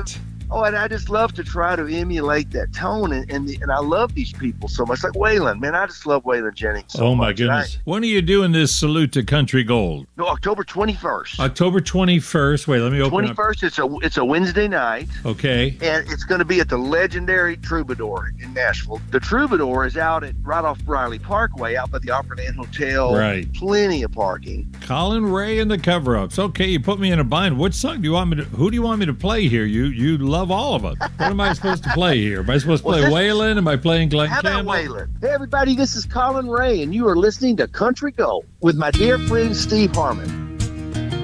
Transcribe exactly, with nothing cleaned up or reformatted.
it. Oh, and I just love to try to emulate that tone, and and, the, and I love these people so much. Like Waylon, man, I just love Waylon Jennings so Oh, my much. goodness. I, When are you doing this Salute to Country Gold? no, October twenty-first. October twenty-first. Wait, let me open twenty-first, it's a it's a Wednesday night, up. Okay. and it's going to be at the legendary Troubadour in Nashville. The Troubadour is out at right off Riley Parkway, out by the Opryland Hotel. Right. Plenty of parking. Colin Ray and the Cover-Ups. Okay, you put me in a bind. What song do you want me to, who do you want me to play here? You you love all of us. What am I supposed to play here? Am I supposed to play Well, this- Waylon? Am I playing Glenn How about Campbell? Waylon? Hey, everybody, this is Colin Ray, and you are listening to Country Gold with my dear friend Steve Harmon.